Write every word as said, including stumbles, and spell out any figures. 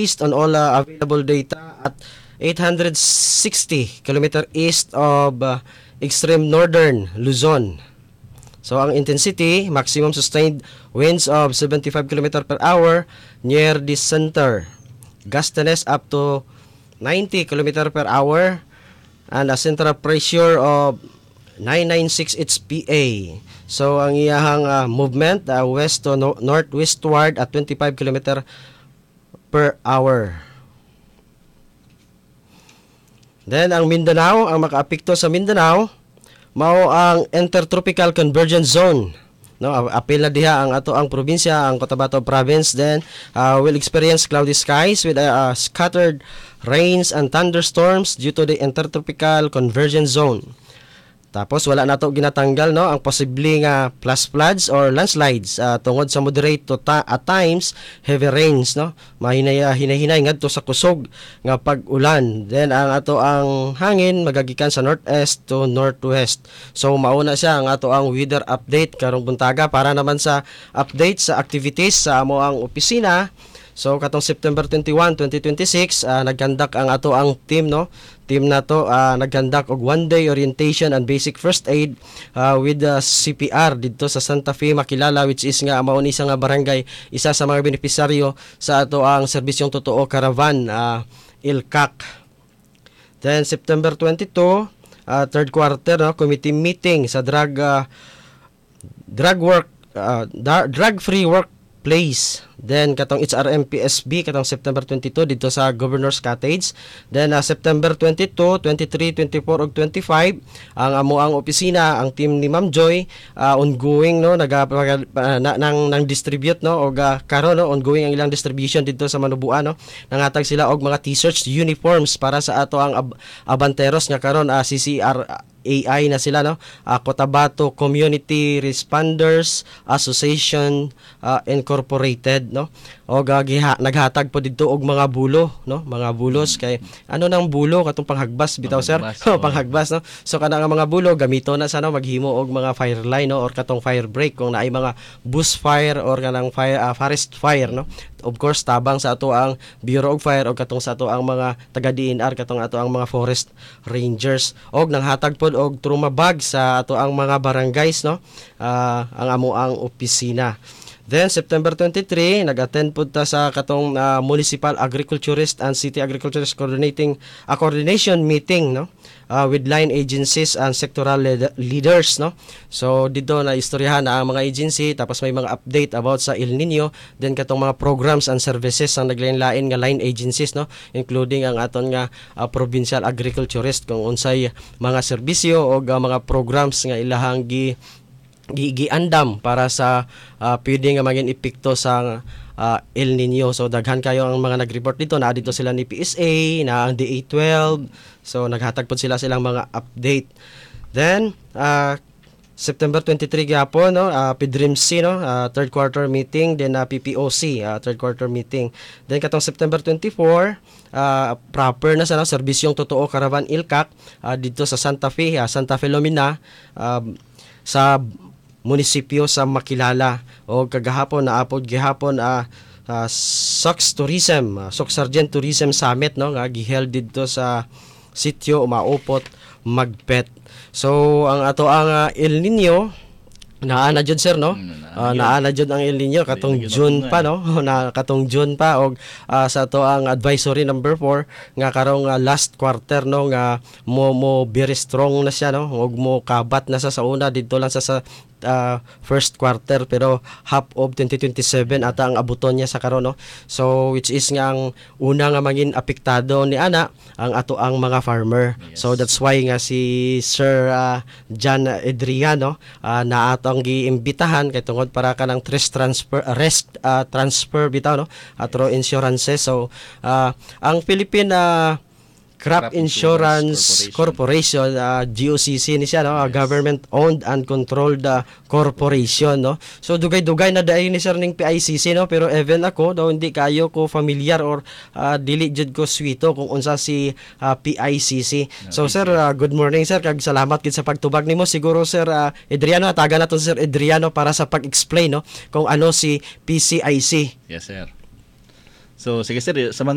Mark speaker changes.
Speaker 1: based on all uh, available data at eight hundred sixty kilometer east of uh, extreme northern Luzon. So ang intensity, maximum sustained winds of seventy-five kilometer per hour near the center. Gustiness up to ninety kilometer per hour and a central pressure of nine ninety-six H P A. So ang iyahang uh, movement uh, west to no- northwestward at twenty-five kilometer per hour. Then ang Mindanao, ang makaapekto sa Mindanao mao ang intertropical convergence zone. No, apil na diha ang ato ang probinsya, ang Cotabato province. Then uh, will experience cloudy skies with uh, uh, scattered rains and thunderstorms due to the intertropical convergence zone. Tapos wala na to ginatanggal no ang posibleng uh, flash floods or landslides uh, tungod sa moderate to ta- at times heavy rains no. Mahinay uh, hinahinay ngadto sa kusog nga pag-ulan. Then ang ato ang hangin magagikan sa northeast to northwest. So mauna siya ang ato ang weather update karong buntaga para naman sa update sa activities sa amo ang opisina. So katong September twenty-first, twenty twenty-six uh, nagkandak ang ato ang team no. Team na to uh, nagkandak og one day orientation and basic first aid uh, with the C P R didto sa Santa Fe Makilala, which is nga mao ni isa nga barangay, isa sa mga benepisaryo sa ato ang serbisyong totoo caravan uh, I L C A C. Then September twenty-second, uh, third quarter no, committee meeting sa drug uh, drug work uh, drug free workplace. Then katong H R M P S B katong September twenty-second dito sa Governor's Cottage. Then uh, September twenty-two, twenty-three, twenty-four ug twenty-five ang amo ang opisina, ang team ni Ma'am Joy uh, ongoing no naga uh, na, nang nang distribute no og uh, karon no ongoing ang ilang distribution dito sa Manubuan no. Nangatag sila og mga t-shirts, uniforms para sa ato ang ab- abanteros nga karon uh, C C R A I na sila no. Uh, Cotabato Community Responders Association uh, Incorporated no, o gagiha naghatag po dito og mga bulo no, mga bulos kay ano nang bulo katong panghagbas bitaw sir. Oh, panghagbas no. So kana nga mga bulo gamito na sa no maghimo og mga fire line no or katong fire break kung naay mga bush fire or kanang fire uh, forest fire no. Of course tabang sa ato ang Bureau of Fire o katong sa ato ang mga taga D N R katong ato ang mga forest rangers og nanghatag pod og trauma bag sa ato ang mga barangays no, uh, ang amo ang opisina. Then September twenty-third nag-attend pud ta sa katong uh, Municipal Agriculturist and City Agriculturist coordinating uh, coordination meeting no uh, with line agencies and sectoral lead- leaders no. So dito na istoryahan na ang mga agency tapos may mga update about sa El Nino, then katong mga programs and services ang naglain-lain nga line agencies no, including ang aton nga uh, provincial agriculturist kung unsay mga serbisyo o uh, mga programs nga ilahang gi giandam para sa uh, pwede nga maging epekto sa uh, El Nino. So daghan kayo ang mga nag-report dito, na dito sila ni P S A, na ang D A twelve. So naghatag po sila silang mga update. Then uh, September twenty-third gyapon no, uh, P D R I M C no, uh, third quarter meeting, then uh, P P O C uh, third quarter meeting. Then katong September twenty-fourth uh, proper na sa no, serbisyong totoo caravan I L C A C uh, dito sa Santa Fe, uh, Santa Filomena uh, sa munisipyo sa Makilala. O kagahapon naapod gihapon a uh, uh, Sox Tourism, uh, Sox Sargent Tourism Summit no nga giheld didto sa sitio Maupot, Magpet. So ang ato ang uh, El Nino naa na jud sir no, uh, naa na jud ang El Nino katong June pa no na katong June pa og uh, sa ato ang advisory number four nga karong uh, last quarter no nga mo mo very strong na siya no og mo kabat na sa sa una didto lang sa sa uh, first quarter, pero half of twenty twenty-seven ata ang abuton niya sa karon no. So which is nga ang una nga maging apektado ni ana ang ato ang mga farmer. Yes. So that's why nga si Sir uh, John Adriano uh, na ato ang giimbitahan kay tungod para kanang risk transfer rest uh, transfer bitaw no atro insurances. So uh, ang Philippine uh, Crop, Crop Insurance, Insurance Corporation, Corporation uh, G O C C ni siya no, yes. Government owned and controlled uh, corporation no. So dugay-dugay na dai ni sir ning P I C C no, pero even ako daw hindi kayo ko familiar or uh, dili jud ko swito kung unsa si uh, P I C C. So sir, uh, good morning sir, kag salamat gid sa pagtubag nimo. Siguro sir uh, Adriano, taga naton sir Adriano para sa pag-explain no kung ano si P C I C.
Speaker 2: Yes sir. So sige sir, sa mga